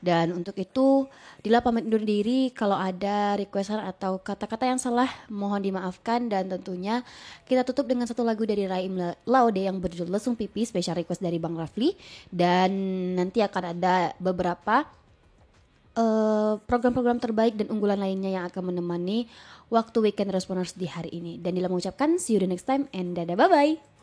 Dan untuk itu Dila pamit undur diri, kalau ada requestan atau kata-kata yang salah mohon dimaafkan, dan tentunya kita tutup dengan satu lagu dari Raim Laude yang berjudul Lesung Pipi, special request dari Bang Rafli. Dan nanti akan ada beberapa program-program terbaik dan unggulan lainnya yang akan menemani waktu Weekend Responders di hari ini. Dan Dila mengucapkan see you the next time and dadah, bye bye.